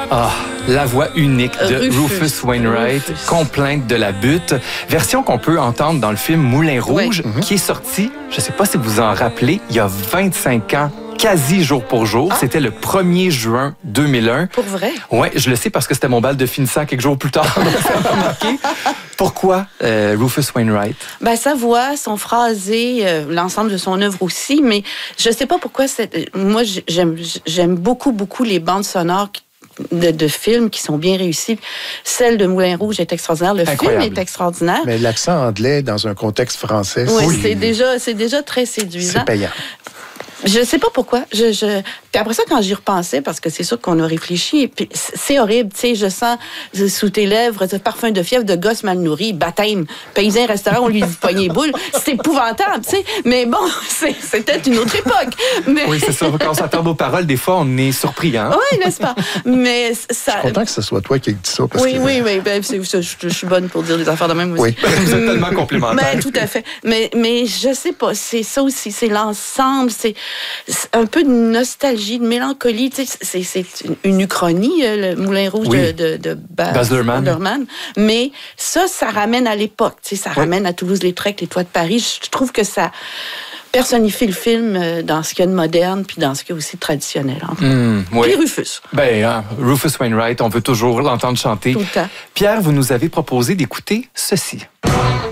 Ah, la voix unique de Rufus Wainwright, Complainte de la butte. Version qu'on peut entendre dans le film Moulin Rouge, qui est sorti, je ne sais pas si vous vous en rappelez, il y a 25 ans. Quasi jour pour jour. C'était le 1er juin 2001. Pour vrai? Oui, je le sais parce que c'était mon bal de finissant quelques jours plus tard. Donc ça m'a marqué. Pourquoi Rufus Wainwright? Ben, sa voix, son phrasé, l'ensemble de son œuvre aussi, mais je sais pas pourquoi. Moi, j'aime beaucoup les bandes sonores de films qui sont bien réussis. Celle de Moulin Rouge est extraordinaire. Le film est extraordinaire. Mais l'accent anglais dans un contexte français, oui, c'est déjà très séduisant. C'est payant. Je sais pas pourquoi. Puis après ça, quand j'y repensais, parce que c'est sûr qu'on a réfléchi, puis c'est horrible, tu sais, je sens sous tes lèvres ce parfum de fièvre de gosse mal nourri, baptême, paysan restaurant, on lui dit poignée boule. C'est épouvantable, tu sais. Mais bon, c'était une autre époque. Mais... Oui, c'est ça. Quand on s'attarde aux paroles, des fois, on est surpris, hein? Oui, n'est-ce pas? Mais ça... Je suis content que ce soit toi qui dis ça. Parce que... Oui. Ben, je suis bonne pour dire des affaires de même aussi. Oui. Vous êtes tellement complémentaires. Mais tout à fait. Mais je sais pas, c'est ça aussi, c'est l'ensemble, c'est un peu de nostalgie, de mélancolie. Tu sais, c'est une uchronie, le Moulin Rouge de Baz Luhrmann. Mais ça ramène à l'époque. Tu sais, ça ramène à Toulouse-Lautrec, les toits de Paris. Je trouve que ça personnifie le film dans ce qu'il y a de moderne puis dans ce qu'il y a aussi de traditionnel. Puis Rufus. Rufus Wainwright, on veut toujours l'entendre chanter. Tout le temps. Pierre, vous nous avez proposé d'écouter ceci.